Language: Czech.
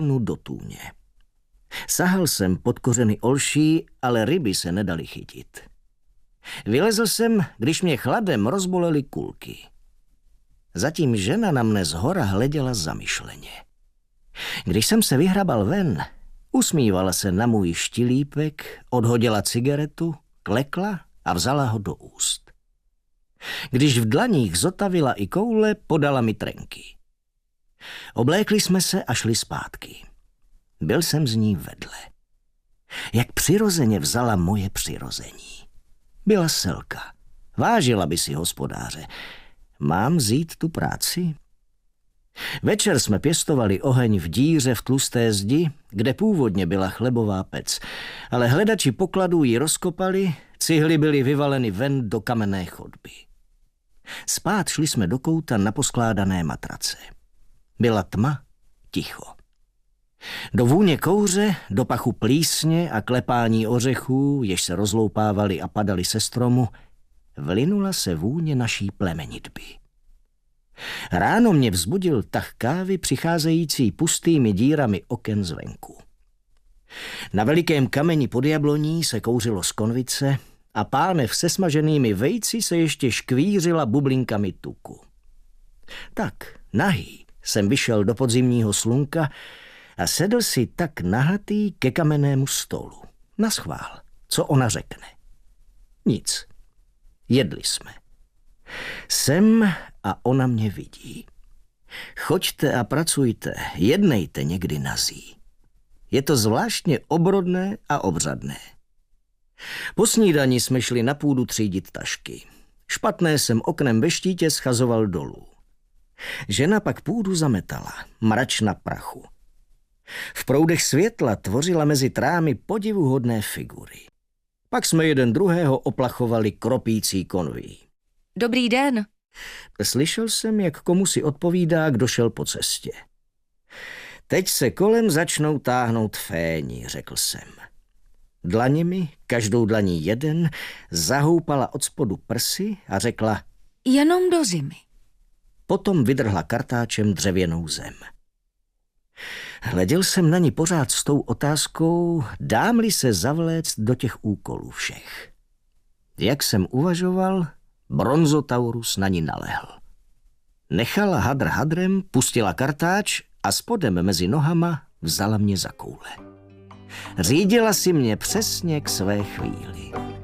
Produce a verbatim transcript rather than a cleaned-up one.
do tůně. Sahal jsem pod kořeny olší, ale ryby se nedaly chytit. Vylezl jsem, když mě chladem rozbolely kulky. Zatím žena na mne zhora hleděla zamyšleně. Když jsem se vyhrabal ven, usmívala se na můj štilípek, odhodila cigaretu, klekla a vzala ho do úst. Když v dlaních zotavila i koule, podala mi trenky. Oblékli jsme se a šli zpátky. Byl jsem z ní vedle. Jak přirozeně vzala moje přirození. Byla selka. Vážila by si hospodáře. Mám vzít tu práci? Večer jsme pěstovali oheň v díře v tlusté zdi, kde původně byla chlebová pec, ale hledači pokladů ji rozkopali, cihly byly vyvaleny ven do kamenné chodby. Spát šli jsme do kouta na poskládané matrace. Byla tma, ticho. Do vůně kouře, do pachu plísně a klepání ořechů, jež se rozloupávaly a padaly se stromu, vlinula se vůně naší plemenitby. Ráno mě vzbudil tah kávy přicházející pustými dírami oken zvenku. Na velikém kameni pod jabloní se kouřilo z konvice a pánev se smaženými vejci se ještě škvířila bublinkami tuku. Tak, nahý, jsem vyšel do podzimního slunka a sedl si tak nahatý ke kamennému stolu. Naschvál, co ona řekne. Nic. Jedli jsme. Jsem a ona mě vidí. Choďte a pracujte, jednejte někdy nazí. Je to zvláštně obrodné a obřadné. Po snídani jsme šli na půdu třídit tašky. Špatné jsem oknem ve štítě schazoval dolů. Žena pak půdu zametala, mrač na prachu. V proudech světla tvořila mezi trámy podivuhodné figury. Pak jsme jeden druhého oplachovali kropící konví. Dobrý den. Slyšel jsem, jak komu si odpovídá, kdo šel po cestě. Teď se kolem začnou táhnout féni, řekl jsem. Dlaněmi, každou dlaní jeden, zahoupala od spodu prsy a řekla jenom do zimy. Potom vydrhla kartáčem dřevěnou zem. Hleděl jsem na ní pořád s tou otázkou, dám-li se zavléct do těch úkolů všech. Jak jsem uvažoval, Bronzotaurus na ní nalehl. Nechala hadr hadrem, pustila kartáč a spodem mezi nohama vzala mě za koule. Řídila si mě přesně k své chvíli.